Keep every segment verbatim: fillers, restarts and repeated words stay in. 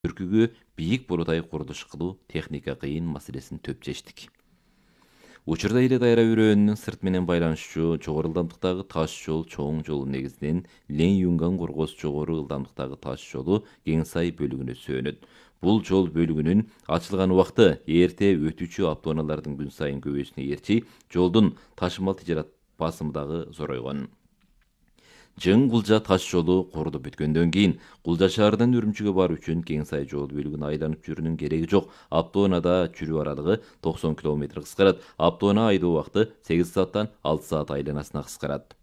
Түркүгө бийик буруутай курулуш кылуу техника кыйын маселесин төп чечтик. Учурда эле дайра өрөөнүнүн сырт менен байланышчу жогору ылдамдыктагы таш жол чоң жол негизинен Лен Юнган коргоосу жогору ылдамдыктагы таш жолу Кең Сай бөлүгүнө сөөнөт. Бул жол бөлүгүнүн ачылган убакыты эрте өтүүчү автоунаалардын күн сайын көбөйүүсүнө ээрчи жолдун ташымал тижарат басымы дагы зоройгон. Жың Кулжа таш жолу курулуп бүткөндөн кийин Кулжа шаарынан Үрүмчүгө баруу үчүн Кең Сай жол бөлүгүн айланып жүрүүнүн кереги жок. Автоунаада жүрүү аралыгы токсон километр кыскарат. Автоунаа айдоо убакыты сегиз сааттан алты саат айланасына кыскарат.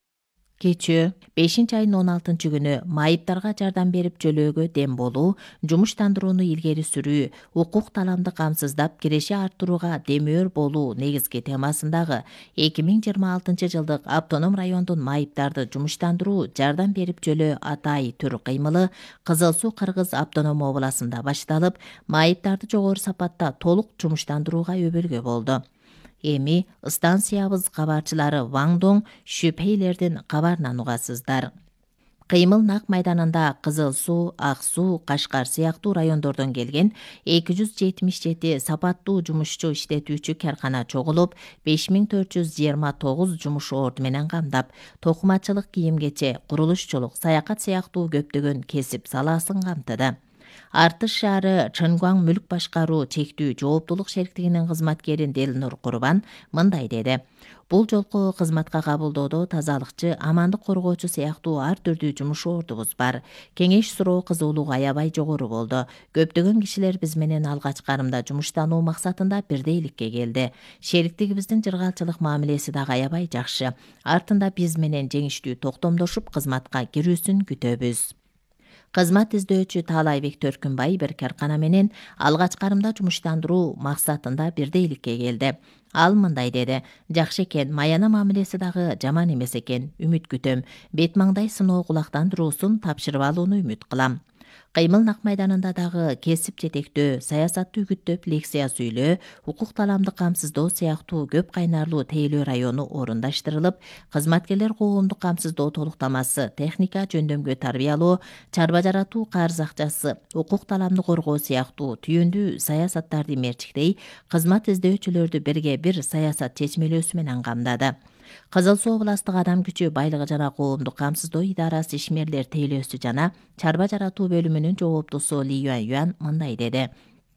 Кечээ бешинчи айдын он алтынчы күнү майыптарга жардам берип жөлөөгө дем болуу, жумуштандырууну илгери сүрүү, укук таламды камсыздап киреши арттырууга демөөр болуу негизги темасындагы эки миң жыйырма алтынчы жылдык автоном райондун майыптарды жумуштандыруу жардам берип жөлөө атайы түр кыймылы Кызыл Суу Кыргыз автоном областында башталып, майыптарды жогору сапатта толук жумуштандырууга өбөлгө болду. Эми станциябыз кабарчылары Ваңдоң шүпейлердин кабарынан угасыздар. Кыймыл нак майданында Кызыл Суу, Ак Суу, Кашкар сыяктуу райондордон келген эки жүз жетимиш жети сапаттуу жумушчу иштетүүчү каркана чогулуп, беш миң төрт жүз жыйырма тогуз жумуш орду менен камдап, токумачылык, кийим-кече, курулушчулук, саякат сыяктуу көптөгөн кесип салаасын камтыды. Артыш шаары Чынгваң мүлк башкаруу чектүү жооптулук шериктигинин кызматкери Делнур Курбан мындай деди. Бул жолку кызматка кабылдоодо тазалыкчы, амандык коргоочу сыяктуу ар түрдүү жумуш ордубуз бар. Кеңеш суроо, кызуулук аябай жогору болду. Көптөгөн кишилер биз менен алгач карымда жумуштануу максатында бирдейликке келди. Шериктигибиздин жыргалчылык мамилеси дагы аябай жакшы. Артында биз менен жеңиштүү токтомдошуп кызматка кирүүсүн күтөбүз. Кызмат издөөчү Таалайбек Төркүнбай бир каркана менен алгач карымда жумуштандыруу максатында бирдейликке келди. Ал мындай деди: жакшы экен, маяна мамилеси дагы жаман эмес экен, үмүт күтөм. Бет маңдай сыноо кулактандыруусун тапшырып алууну үмүт кылам. Кыймыл нак майданында дагы кесип жетектөө, саясатты үгүттөп лекция сүйлөө, укук таламды камсыздоо сыяктуу көп кайнарлуу тейлөө району орундаштырылып, кызматкерлер коомдук камсыздоо толуктамасы, техника жөндөмгө тарбиялоо, чарба жаратуу карыз акчасы, укук таламды коргоо сыяктуу түйүндүү саясаттарды мерчиктей, кызмат издөөчүлөрдү бирге бир саясат чечмелөөсү менен камдады. Кызыл Суу областык адам күчү байлыгы жана коомдук камсыздоо идарасы ишмерлер тейлөөсү жана чарба жаратуу бөлүмүнүн жооптусу Ли Юан Юан мындай деди.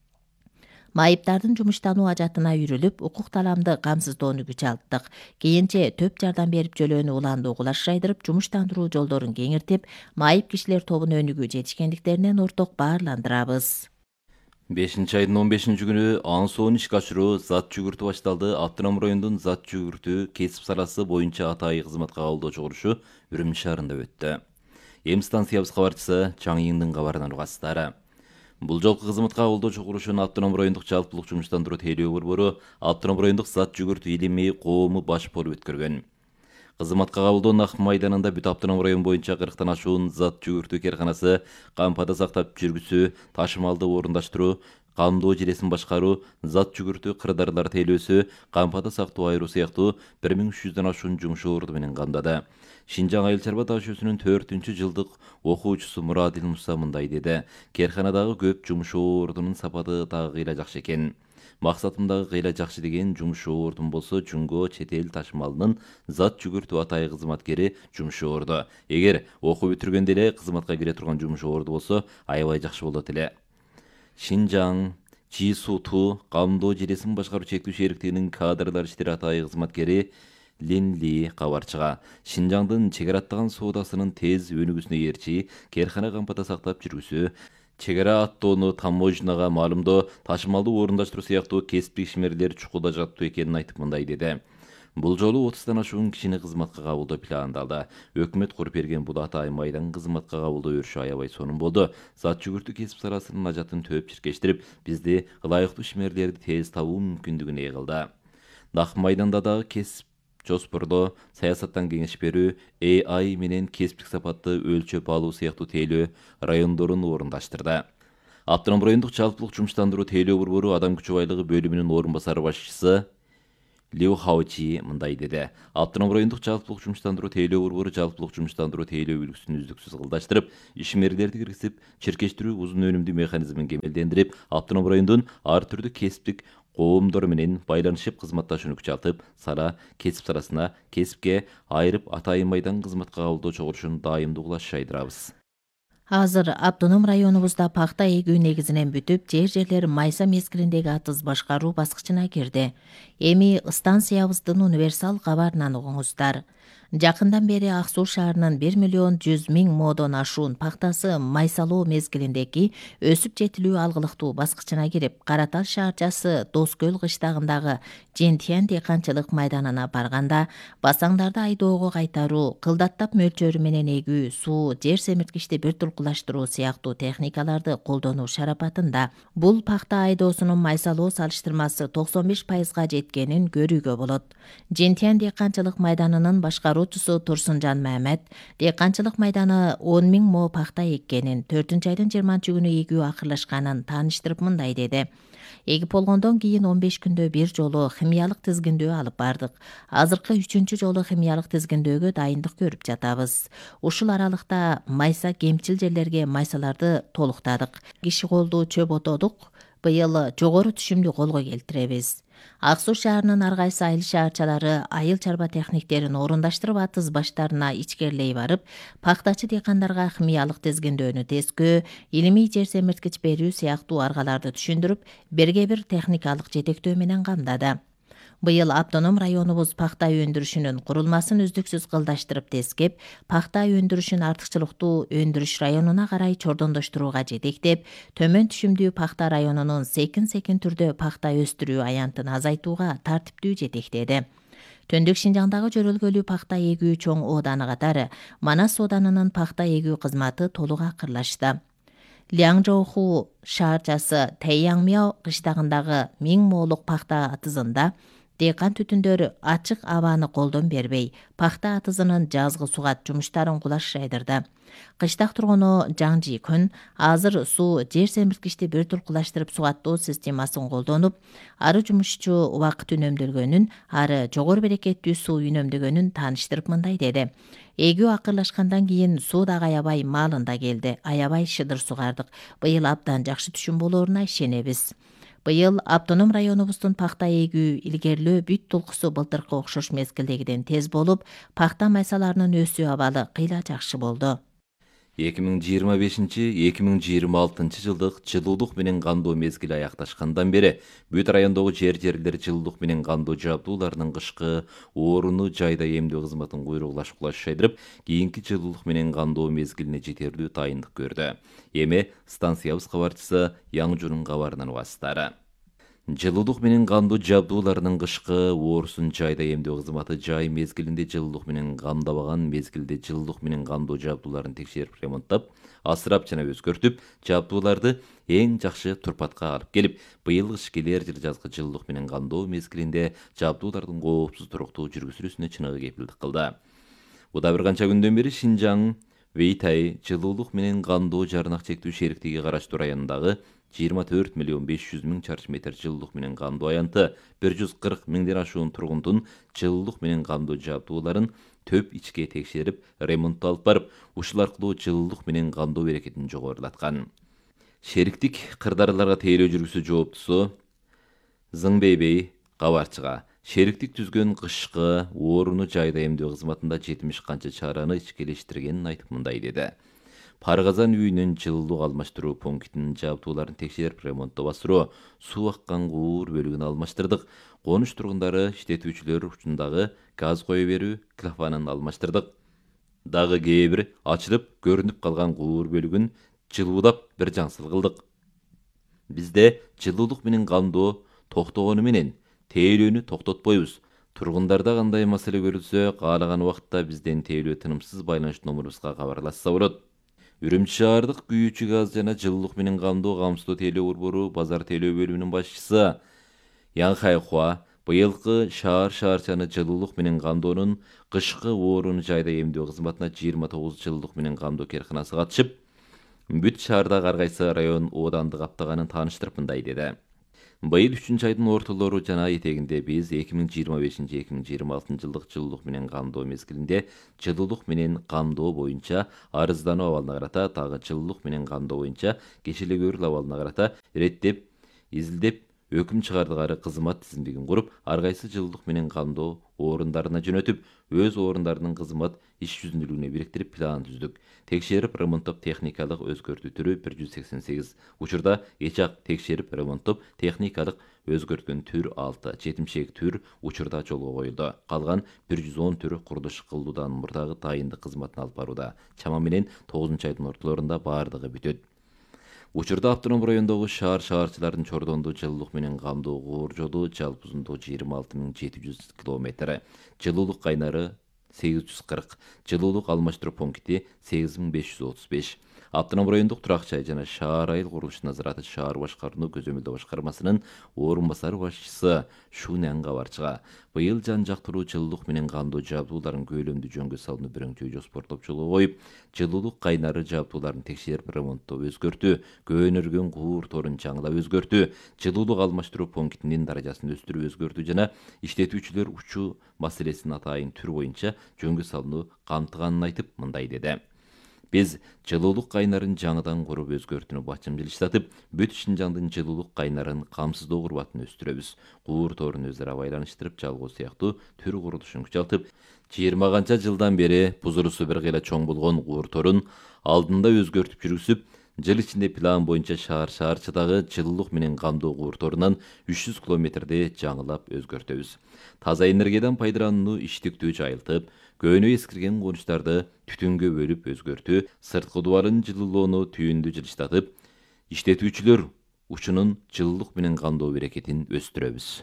Майыптардын жумуштануу ажатына үйрүлүп, укук таламды камсыздоону күч алттык. Кийинче төп жардам берип жөлөөнү уланды угулаш жайдырып, жумуштандыруу жолдорун кеңиртип, майып кишилер тобун өнүгүү жетишкендиктеринен орток баарландырабыз. бешинчи айдын он бешинчи күнү ан соон ишке ашыруу зат жүгүртүү башталды. Автоном райондун зат жүгүртүү кесип саласы боюнча атайы кызматка кабылдоо чогулушу Үрүмчү шаарында өттү. Эми станциябыз кабарчысы Чаңйыңдын кабарынан угасыздар. Бул жолку кызматка кабылдоо чогулушун Автоном райондук жалпылык жумуштандыруу тейлөө борбору, Автоном райондук зат жүгүртүү илими коому баш болуп өткөргөн. Кызматка кабылдоо нак майданында бүт автоном район боюнча кырктан ашуун зат жүгүртүү карканасы, кампада сактап жүргүсү, ташымалды орундаштыруу, камдоо желесин башкаруу, зат жүгүртүү кырдаарлар тейлөөсү, кампада сактоо айыруу сыяктуу бир миң үч жүздөн ашуун жумуш орду менен камдады. Шинжаң айыл чарба дашүүсүнүн төртүнчү жылдык окуучусу Мурадил Муса мындай деди. Керканадагы көп жумуш ордунун сапаты дагы кыйла жакшы экен. Максатым дагы кыйла жакшы деген жумуш ордум болсо, жөнгө чет эл ташымалынын зат жүгүртүү атайы кызматкери жумуш орду. Эгер окуу бүтүргөндө эле кызматка кире турган жумуш орду болсо, аябай жакшы болот эле. Шинжаң Чисуту камдоо желесин башкаруу чектүү шериктигинин кадрлар иштери атайы кызматкери Ленли кабарчыга Шинжаңдын чегара аттаган соодасынын тез өнүгүүсүнө ээрчи керкана кампада сактап жүргүсү, чегара аттоону таможняга маалымдоо, ташымалды орундаштыруу сыяктуу кесиптик ишмерлер чукулда жаттуу экенин айтып мындай деди. Бул жолу отуздан ашуун кишини кызматка кабылдоо пландалды. Өкмөт куруп берген бул атайы майдан кызматка кабылдоо өрүшү аябай сонун болду. Зат жүгүртүү кесип саласынын ажатын төп чиркештирип, бизди ылайыктуу ишмерлерди тез табуу мүмкүндүгүнө ээ кылды. Нак майданда дагы кесип жоспордоо, саясаттан кеңеш берүү, А I менен кесиптик сапатты өлчөп алуу сыяктуу тейлөө райондорун орундаштырды. Автоном райондук жалпылык жумуштандыруу тейлөө борбору адам күчү байлыгы бөлүмүнүн орун басары башчысы Liu Haoji мындай деди. Автоном райондук жалпылык жумуштандыруу тейлөө борбору жалпылык жумуштандыруу тейлөө үлгүсүн үздүксүз кылдаштырып, ишмерлерди киргизип, чиркештирүү узун өнүмдүү механизмин кемелдендирип, автоном райондун ар түрдүү кесиптик коомдору менен байланышып кызматташууну күчөтүп, сара кесип сарасына кесипке айырып атайын майдан кызматка кабылдоо чогулушун дайымдуулаш шайдырабыз. Азыр автоном районубузда пахта эгүү негизинен бүтүп, жер жерлер майса мезгилиндеги атыз башкаруу баскычына кирди. Эми станциябыздын универсал кабарынан угуңуздар. Жакындан бери Ак Суу шаарынын бир миллион жүз миң модон ашуун пахтасы майсалоо мезгилиндеги өсүп жетилүү алгылыктуу баскычына кирип, Каратал шаарчасы Дос көл кыштагындагы Жентиян дыйканчылык майданына барганда, басаңдарды айдоого кайтаруу, кылдаттап мөлчөрү менен эгүү, суу, жер семирткичти бир тулкулаштыруу сыяктуу техникаларды колдонуу шарапатында бул пахта айдоосунун майсалоо салыштырмасы токсон беш пайызга жеткенин көрүүгө болот. Жентиян дыйканчылык майданынын башкаруучусу Турсунжан Мамед дыйканчылык майданы он миң мо пахта эккенин, төртүнчү айдын жыйырманчы күнү эгүү акырлашканын тааныштырып мындай деди. Эгип болгондон кийин он беш күндө бир жолу химиялык тизгиндөө алып бардык. Азыркы үчүнчү жолу химиялык тизгиндөөгө дайындык көрүп жатабыз. Ушул аралыкта майса кемчил жерлерге майсаларды толуктадык. Киши колдуу чөп отодук. Быйыл жогору түшүмдү колго келтиребиз. Ак Суу шаарынын ар кайсы айыл шаарчалары айыл чарба техниктерин орундаштырып атыз баштарына ичкерлей барып, пахтачы дыйкандарга химиялык тизгиндөөнү тескөө, илимий жер семирткич берүү сыяктуу аргаларды түшүндүрүп, бирге бир техникалык жетектөө менен камдады. Быйыл автоном районубуз пахта өндүрүшүнүн курулмасын үздүксүз кылдаштырып тескеп, пахта өндүрүшүн артыкчылыктуу өндүрүш районуна карай чордондоштурууга жетектеп, төмөн түшүмдүү пахта районунун секин-секин түрдө пахта өстүрүү аянтын азайтууга тартиптүү жетектеди. Төндүк Шинжаңдагы жөрөлгөлүү пахта эгүү чоң ооданы катары Манас ооданынын пахта эгүү кызматы толук акырлашты. Ляңжоуху шаарчасы Тэйяңмяо кыштагындагы миң моолук пахта атызында дыйкан түтүндөр ачык абаны колдон бербей, пахта атызынын жазгы сугат жумуштарын кулаш жайдырды. Кыштак тургуну Жаң Жи Күн азыр суу жер семирткичти бир тулкулаштырып сугаттоо системасын колдонуп, ары жумушчу убакыт үнөмдөлгөнүн, ары жогору берекеттүү суу үнөмдөгөнүн тааныштырып мындай деди. Эгүү акырлашкандан кийин суу дагы аябай маалында келди, аябай шыдыр сугардык. Быйыл абдан жакшы түшүм болооруна ишенебиз. Быйыл автоном районубуздун пахта эгүү илгерлөө бүт тулкусу былтыркы окшош мезгилдегиден тез болуп, пахта майсаларынын өсүү абалы кыйла жакшы болду. эки миң жыйырма бешинчи — эки миң жыйырма алтынчы жылдык жылуулук менен кандоо мезгили аякташкандан бери бүт райондогу жер жерлер жылуулук менен кандоо жабдууларынын кышкы орууну жайда эмдөө кызматын куйругулаш кулаш шайдырып, кийинки жылуулук менен кандоо мезгилине жетерлүү дайындык көрдү. Эми станциябыз кабарчысы Яңжунун кабарынан угасыздар. Жылуулук менен кандоо жабдууларынын кышкы оорусун жайда эмдөө кызматы жай мезгилинде жылуулук менен камдабаган мезгилде жылуулук менен кандоо жабдууларын текшерип ремонттап, асырап жана өзгөртүп, жабдууларды эң жакшы турпатка алып келип, быйылкы кыш келер жыл жазгы жылуулук менен кандоо мезгилинде жабдуулардын коопсуз туруктуу жүргүзүлүүсүнө чыныгы кепилдик кылды. Буда бир канча күндөн бери Шинжаң Вейтай жылуулук менен кандоо жарнак чектүү шериктиги караштуу районундагы жыйырма төрт миллион беш жүз миң чарчы метр жылуулук менен кандоо аянты, бир жүз кырк миңден ашуун тургундун жылуулук менен кандоо жабдууларын төп ичке текшерип, ремонтту алып барып, ушул аркылуу жылуулук менен кандоо берекетин жогорулаткан. Шериктик кырдаарларга тейлөө жүргүзүү жооптусу Зыңбейбей кабарчыга шериктик түзгөн кышкы орууну жайда эмдөө кызматында жетимиш канча чараны ичкелештиргенин айтып мындай деди. Паргазан үйүнүн жылуулук алмаштыруу пунктинин жабдууларын текшерип ремонттоо басыруу, суу аккан куур бөлүгүн алмаштырдык. Конуш тургундары иштетүүчүлөр учундагы газ кое берүү клапанын алмаштырдык. Дагы кээ бир ачылып көрүнүп калган куур бөлүгүн жылуулап бир жаңсыл кылдык. Бизде жылуулук менен кандоо токтогону менен тейлөөнү токтотпойбуз. Тургундарда кандай маселе көрүлсө, каалаган убакытта бизден тейлөө тынымсыз байланыш номурубузга кабарлашса болот. Үрүмчү шаардык күйүүчү газ жана жылуулук менен кандоо камсыздоо тейлөө борбору базар тейлөө бөлүмүнүн башчысы Яң Хайхуа быйылкы шаар шаарчаны жылуулук менен кандоонун кышкы орууну жайда эмдөө кызматына жыйырма тогуз жылуулук менен кандоо керканасы катышып, бүт шаардагы ар кайсы район оодандык каптаганын тааныштырып мындай деди. Быйыл үчүнчү айдын ортолору жана этегинде биз эки миң жыйырма бешинчи эки миң жыйырма алтынчы жылдык жылуулук менен камдоо мезгилинде жылуулук менен камдоо боюнча арыздануу абалына карата дагы жылуулук менен камдоо боюнча кечилегөөрүл абалына карата реттеп, изилдеп өкүм чыгардыгары кызмат тизимдигин куруп, ар кайсы жылуулук менен камдоо орундарына жөнөтүп, өз орундарынын кызмат иш жүзүндүүлүгүнө бириктирип план түздүк. Текшерип ремонттоп техникалык өзгөртүү түрү бир жүз сексен сегиз, учурда эч-ак текшерип ремонттоп техникалык өзгөрткөн түр алты, жетимшек түр учурда жолго коюлду. Калган бир жүз он түр курулуш кылуудан мурдагы дайындык кызматын алып барууда. Чама менен тогузунчу айдын ортолорунда баардыгы бүтөт. Учурда автоном райондогу шаар шаарчылардын Чордондо жылуулук менен камдоо куур жолу жалпы узундугу жыйырма алты миң жети жүз километр, жылуулук кайнары сегиз жүз кырк, жылуулук алмаштыруу пункти сегиз миң беш жүз отуз беш. Автоном райондук турак жай жана шаар айыл курулуш назараты шаар башкаруу көзөмөлдөө башкармасынын орун басары башчысы Шунан кабарчыга быйыл жан жактыруу жылуулук менен камдоо жабдууларын көлөмдүү жөнгө салууну биринчи жоспортоп жолго коюп, жылуулук кайнары жабдууларын текшерип ремонттоо өзгөртүү, көнөргөн куур торун жаңылап өзгөртүү, жылуулук алмаштыруу пунктинин даражасын өстүрүп өзгөртүү жана иштетүүчүлөр учуу маселесин атайын түр боюнча жөнгө салууну камтыганын айтып, мындай деди. Биз жылуулук кайнарын жаңыдан куруп өзгөртүүнү бачым жылыштатып, бүт Шинжаңдын жылуулук кайнарын камсыздоо курбатын өстүрөбүз. Куур торун өз ара байланыштырып жалгоо сыяктуу түр курулушун күчалтып, жыйырма канча жылдан бери пузурусу бир кыйла чоң болгон куур торун алдында өзгөртүп жүргүзүп, жыл ичинде план боюнча шаар шаарчыдагы жылуулук менен камдоо куур торунан үч жүз километрди жаңылап өзгөртөбүз. Таза энергиядан пайдаланууну иштиктүү жайылтып, көөнү эскирген конуштарды түтүнгө бөлүп өзгөртүү, сырткы дубарын жылуулоону түйүндү жылыштатып, иштетүүчүлөр учунун жылуулук менен камдоо берекетин өстүрөбүз.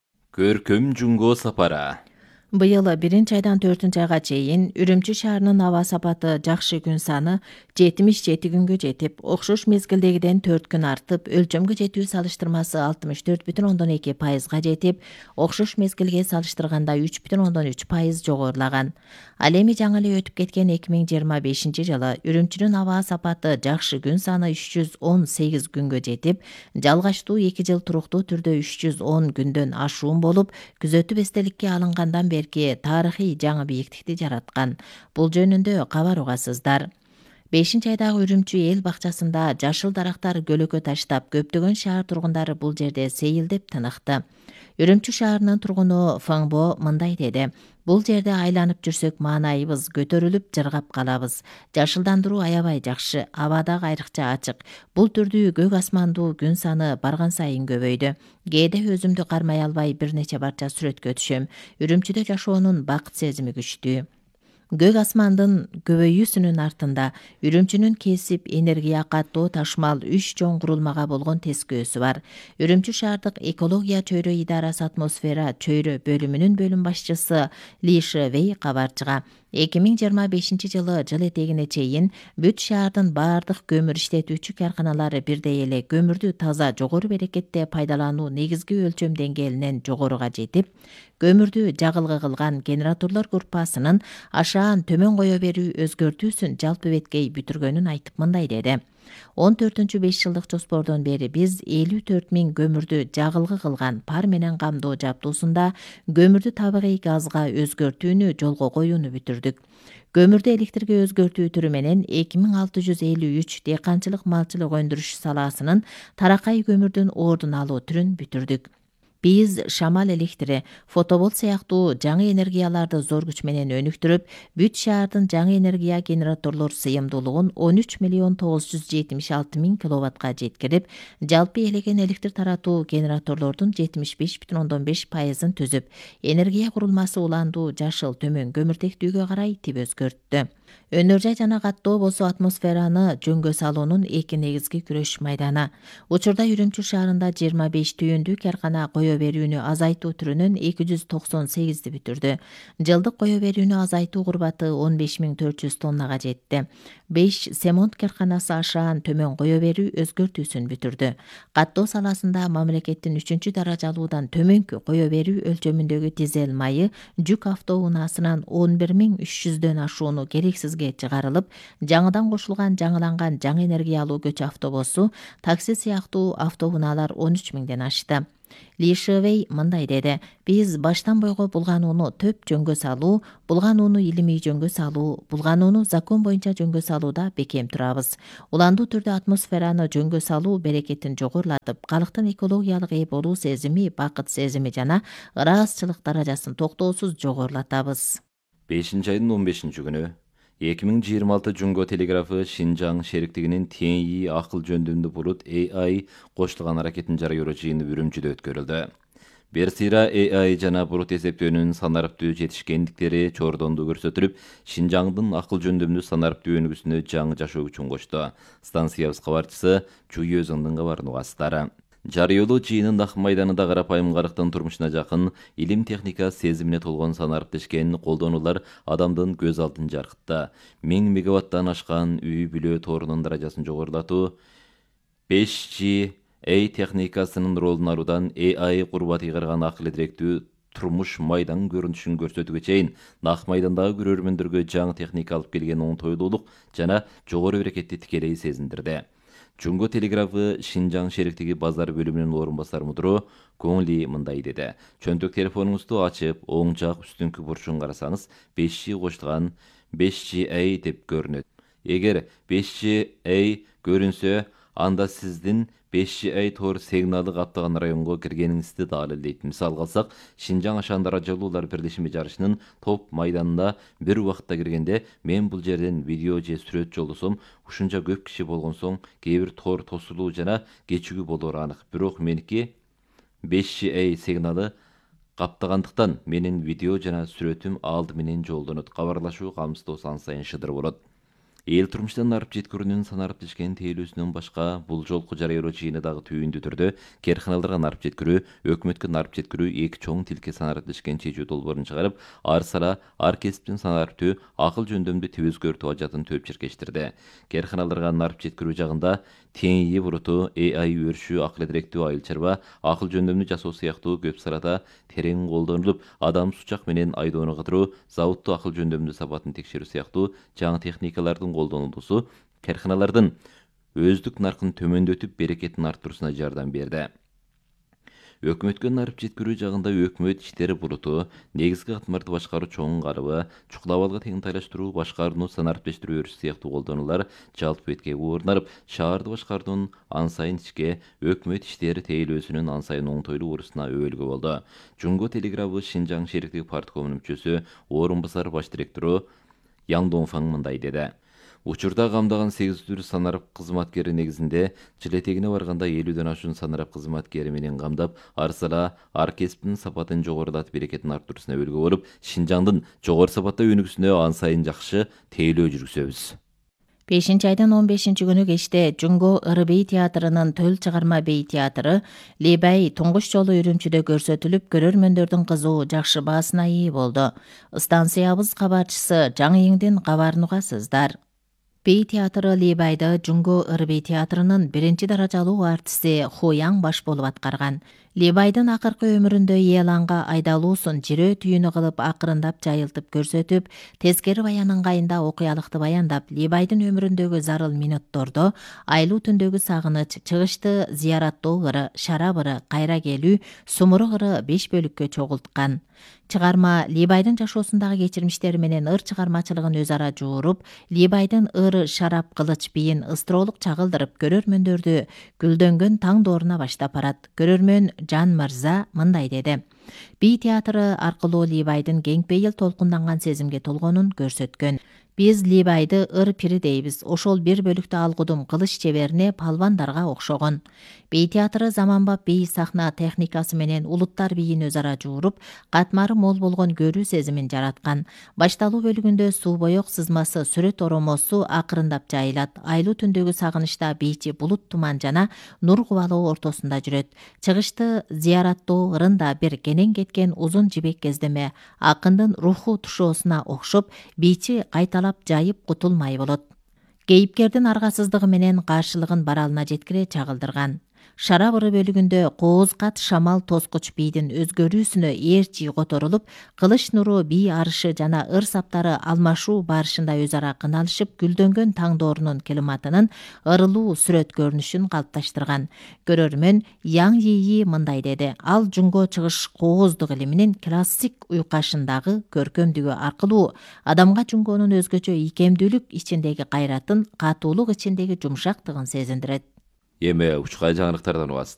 Көркөм Жунго сапара. Быйыл биринчи айдан төртүнчү айга чейин Үрүмчү шаарынын аба сапаты жакшы күн саны жетимиш жети күнгө жетип, окшош мезгилдегиден төрт күн артып, өлчөмгө жетүү салыштырмасы алтымыш төрт бүтүн ондон эки пайызга жетип, окшош мезгилге салыштырганда үч бүтүн ондон үч пайыз жогорулаган. Ал эми жаңы эле өтүп кеткен эки миң жыйырма бешинчи жылы Үрүмчүнүн аба сапаты жакшы күн саны үч жүз он сегиз күнгө жетип, жалгачтуу эки жыл туруктуу түрдө үч жүз он күндөн ашуун болуп, күзөтүп эстеликке алынгандан берки тарыхый жаңы бийиктикти жараткан. Бул жөнүндө кабар угасыздар. бешинчи айдагы Үрүмчү эл бакчасында жашыл дарактар көлөкө таштап, көптөгөн шаар тургундары бул жерде сейилдеп тыныкты. Үрүмчү шаарынын тургуну Фаңбо мындай деди: бул жерде айланып жүрсөк маанайыбыз көтөрүлүп жыргап калабыз. Жашылдандыруу аябай жакшы, аба дагы айрыкча ачык. Бул түрдүү көк асмандуу күн саны барган сайын көбөйдү. Кээде өзүмдү кармай албай бир нече барча сүрөткө түшөм. Үрүмчүдө жашоонун бакыт сезими күчтүү. Көк асмандын көбөйүүсүнүн артында Үрүмчүнүн кесип, энергия, каттоо, ташмал үч чоң курулмага болгон тескөөсү бар. Үрүмчү шаардык экология чөйрө идарасы атмосфера чөйрө бөлүмүнүн бөлүм башчысы Ли Шевей кабарчыга эки миң жыйырма бешинчи жылы жыл этегине чейин бүт шаардын баардык көмүр иштетүүчү карканалары бирдей эле көмүрдү таза жогору берекетте пайдалануу негизги өлчөм деңгээлинен жогоруга жетип, көмүрдү жагылгы кылган генераторлор группасынын ашаан төмөн кое берүү өзгөртүүсүн жалпы беткей бүтүргөнүн айтып мындай деди: он төртүнчү беш жылдык жоспордон бери биз элүү төрт миң көмүрдү жагылгы кылган пар менен камдоо жабдуусунда көмүрдү табигый газга өзгөртүүнү жолго коюуну бүтүрдүк. Көмүрдү электрге өзгөртүү түрү менен эки миң алты жүз элүү үч дыйканчылык малчылык өндүрүш салаасынын таракай көмүрдүн ордун алуу түрүн бүтүрдүк. Биз шамал электри, фотобол сыяктуу жаңы энергияларды зор күч менен өнүктүрүп, бүт шаардын жаңы энергия генераторлор сыйымдуулугун он үч миллион тогуз жүз жетимиш алты миң киловаттка жеткирип, жалпы элеген электр таратуу генераторлордун жетимиш беш бүтүн ондон беш пайызын түзүп, энергия курулмасы уландуу жашыл төмөн көмүртектүүгө карай тип өзгөрттү. Өнөр жай жана каттоо болсо атмосфераны жөнгө салуунун эки негизги күрөш майданы. Учурда Үрүмчү шаарында жыйырма беш түйүндүү каркана кое кое берүүнү азайтуу түрүнөн эки жүз токсон сегизди бүтүрдү. Жылдык кое берүүнү азайтуу курбаты он беш миң төрт жүз тоннага жетти. беш Семонт керканасы ашаан төмөн кое берүү өзгөртүүсүн бүтүрдү. Каттоо саласында мамлекеттин үчүнчү даражалуудан төмөнкү кое берүү өлчөмүндөгү дизель майы жүк автоунаасынан он бир миң үч жүздөн ашууну керексизге чыгарылып, жаңыдан кошулган жаңыланган жаңы энергия алуу көч автобусу, такси сыяктуу автоунаалар он үч миңден ашты. Ли Шивей мындай деди: биз баштан бойго булган ууну төп жөнгө салуу, булган ууну илимий жөнгө салуу, булган ууну закон боюнча жөнгө салууда бекем турабыз. Уландуу түрдө атмосфераны жөнгө салуу берекетин жогорулатып, калктын экологиялык ээ болуу сезими, бакыт сезими жана ыраазчылык даражасын токтоосуз жогорулатабыз. бешинчи айдын он бешинчи күнү эки миң жыйырма алты Жунго телеграфы Шинжаң шериктигинин Теңии акыл жөндөмдүү булут A I кошулган аракетин жарыялоо жыйыны Үрүмчүдө өткөрүлдү. Бир сыйра A I жана булут эсептөөнүн санариптүү жетишкендиктери чордондуу көрсөтүлүп, Шинжаңдын акыл жөндөмдүү санариптүү өнүгүүсүнө жаңы жашоо күчүн кошту. Станциябыз кабарчысы Чуй Өзүңдүн кабарын угасыздар. Жарыялоо жыйынын Нах майданында карапайым карыктын турмушуна жакын, илим техника сезимине толгон санариптешкен колдонуулар адамдын көз алдын жаркытты. миң мегаваттан ашкан үй бүлө торунун даражасын жогорулатуу, беш G A техникасынын ролун алуудан A I курбат ыйгарган акыл эдиректүү турмуш майдан көрүнүшүн көрсөтүүгө чейин Нах майдандагы көрөрмөндөргө жаңы техника алып келген оңтойлуулук жана жогору берекетти тикелей сезиндирди. Жунго телеграфы Шинжаң шериктиги базар бөлүмүнүн орун басар мудуру Коң Ли мындай деди: чөнтөк телефонуңузду ачып, оң жак үстүңкү бурчун карасаңыз, беш G кошулган беш G A деп көрүнөт. Эгер беш G A көрүнсө, анда сиздин беш G A тор сигналы каптаган районго киргениңизди далилдейт. Мисалга алсак, Шинжаң Ашан даражалуулар бирлешими жарышынын топ майданына бир убакытта киргенде, мен бул жерден видео же сүрөт жолдосом, ушунча көп киши болгон соң кээ бир тор тосулуу жана кечигүү болору анык. Бирок меники беш G A сигналы каптагандыктан менин видео жана сүрөтүм алды менен жолдонот. Кабарлашуу камсыздоо сан сайын шыдыр болот. Эл турмуштан арып жеткирүүнүн санариптешкен тейлөөсүнөн башка, бул жолку жарыялоо жыйыны дагы түйүндүү түрдө керканаларга нарып жеткирүү, өкмөткө нарып жеткирүү эки чоң тилке санариптешкен чечүү долбоорун чыгарып, ар сара ар кесиптин санариптүү акыл жөндөмдүү тип өзгөртүү ажатын төп чиркештирди. Керканаларга нарып жеткирүү жагында Теңии буруту, A I өрүшү, акыл эдиректүү айыл чарба, акыл жөндөмдүү жасоо сыяктуу көп сырата терең колдонулуп, адам сучак менен айдоону кыдыруу, заводтуу акыл жөндөмдүү сапатын текшерүү сыяктуу жаңы техникалардын колдонулуусу керканалардын өздүк наркын төмөндөтүп, берекетин арттыруусуна жардам берди. Өкмөткө нарып жеткирүү жагында өкмөт иштери булуту, негизги катмарды башкаруу чоң карыбы, чукулабалга теңтайлаштыруу, башкарууну санариптештирүү өрүшү сыяктуу колдонулар жалпы бетке орнарып, шаарды башкаруунун ан сайын ичке, өкмөт иштери тейлөөсүнүн ан сайын оңтойлуу урусуна өбөлгө болду. Жунго телеграфы Шинжаң шериктиги парткомунун мүчөсү, орун басар баш директору Яң Донфаң мындай деди: учурда камдаган сегиз түр санарып кызматкери негизинде жыл этегине барганда элүүдөн ашуун санарып кызматкери менен камдап, ар сара ар кесиптин сапатын жогорулатып, берекетин арттыруусуна өбөлгө болуп, Шинжаңдын жогору сапатта өнүгүүсүнө ан сайын жакшы тейлөө жүргүзөбүз. бешинчи айдын он бешинчи күнү кечте Жунго Ыры бей театрынын төл чыгарма бей театры Лебай туңгуч жолу Үрүмчүдө көрсөтүлүп, көрөрмөндөрдүн кызуу жакшы баасына ээ болду. Станциябыз кабарчысы Жаңыйыңдын кабарын угасыздар. Бей театры Лебайда Жунго Ыры бей театрынын биринчи даражалуу артисти Хояң баш болуп аткарган. Лебайдын акыркы өмүрүндө Еланга айдалуусун жирөө түйүнү кылып, акырындап жайылтып көрсөтүп, тескери баян ыңгайында окуялыкты баяндап, Лебайдын өмүрүндөгү зарыл минуттордо айлуу түндөгү сагыныч, чыгышты зыяраттоо ыры, шарап ыры, кайра келүү, сумурук ыры беш бөлүккө чогулткан. Чыгарма Лебайдын жашоосундагы кечирмиштери менен ыр чыгармачылыгын өз ара жууруп, Лебайдын ыры, шарап, кылыч биин ыстыроолук чагылдырып, көрөрмөндөрдү гүлдөнгөн таң дооруна баштап барат. Көрөрмөн Жан Мырза мындай деди: бей театры аркылуу Лебайдын кең пейил толкунданган сезимге толгонун көрсөткөн. Биз Лебайды ыр пири дейбиз. Ошол бир бөлүктө алгудум кылыч чеберине, палвандарга окшогон. Бей театры заманбап бей сахна техникасы менен улуттар бийин өз ара жууруп, катмары мол болгон көрүү сезимин жараткан. Башталуу бөлүгүндө суу боек сызмасы сүрөт оромосу акырындап жайылат. Айлуу түндөгү сагынычта бийчи булут туман жана нур кубалоо ортосунда жүрөт. Чыгышты зыяраттоо ырында бир кенен кеткен узун жибек кездеме акындын руху тушоосуна окшоп, бийчи кайталап жайып кутулмай болот. Кейипкердин аргасыздыгы менен каршылыгын баралына жеткире чагылдырган. Шара быры бөлүгүндө кооз-кат шамал тоскуч бийдин өзгөрүүсүнө ээрчи которулуп, кылыч нуру бий арышы жана ыр саптары алмашуу барышында өз ара кыналышып, гүлдөнгөн таңдоорунун климатынын ырылуу сүрөт көрүнүшүн калыпташтырган. Көрөрмөн Яң Йии мындай деди: ал жунго чыгыш кооздук илиминин классик уйкашындагы көркөмдүгү аркылуу адамга жунгонун өзгөчө ийкемдүүлүк ичиндеги кайратын, катуулук ичиндеги жумшактыгын сезиндирет. Эми учкай жаңылыктардан угабыз.